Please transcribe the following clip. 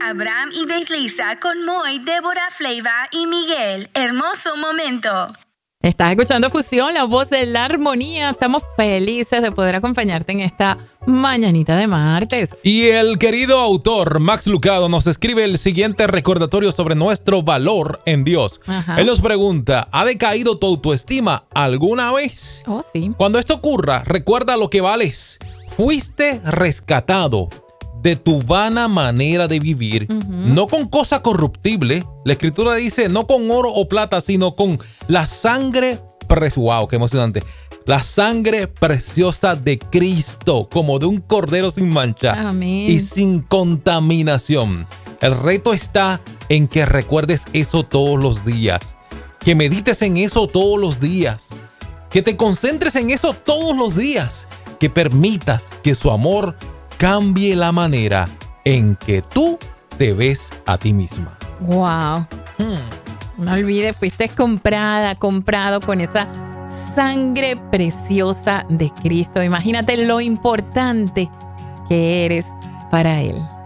Abraham y Beatriza con Moy, Débora, Fleiva y Miguel. Hermoso momento. Estás escuchando Fusión, la voz de la armonía. Estamos felices de poder acompañarte en esta mañanita de martes. Y el querido autor Max Lucado nos escribe el siguiente recordatorio sobre nuestro valor en Dios. Ajá. Él nos pregunta, ¿ha decaído tu autoestima alguna vez? Oh, sí. Cuando esto ocurra, recuerda lo que vales. Fuiste rescatado de tu vana manera de vivir, no con cosa corruptible. La escritura dice no con oro o plata, sino con la sangre preciosa. ¡Wow! ¡Qué emocionante! La sangre preciosa de Cristo, como de un cordero sin mancha. Amén. Y sin contaminación. El reto está en que recuerdes eso todos los días, que medites en eso todos los días, que te concentres en eso todos los días, que permitas que su amor cambie la manera en que tú te ves a ti misma. Wow. No olvides, fuiste comprado con esa sangre preciosa de Cristo. Imagínate lo importante que eres para Él.